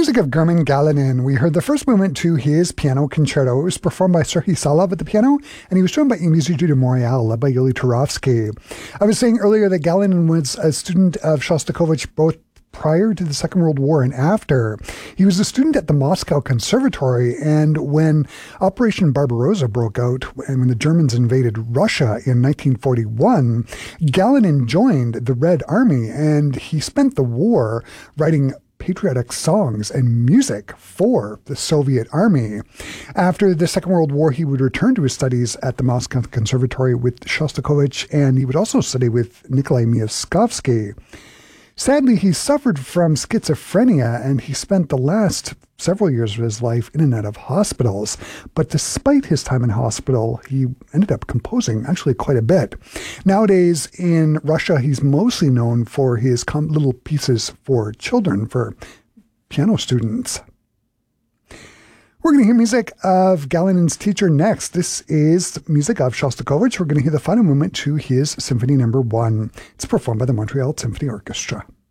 music of German Galanин, we heard the first movement to his piano concerto. It was performed by Serhiy Salov at the piano, and he was joined by a Musique du Montréal, led by Yuli Turovsky. I was saying earlier that Galanin was a student of Shostakovich both prior to the Second World War and after. He was a student at the Moscow Conservatory, and when Operation Barbarossa broke out and when the Germans invaded Russia in 1941, Galanin joined the Red Army, and he spent the war writing patriotic songs and music for the Soviet army. After the Second World War, he would return to his studies at the Moscow Conservatory with Shostakovich, and he would also study with Nikolai Myaskovsky. Sadly, he suffered from schizophrenia, and he spent the last several years of his life in and out of hospitals. But despite his time in hospital, he ended up composing actually quite a bit. Nowadays, in Russia, he's mostly known for his little pieces for children, for piano students. We're going to hear music of Galanin's teacher next. This is music of Shostakovich. We're going to hear the final movement to his Symphony No. 1. It's performed by the Montreal Symphony Orchestra.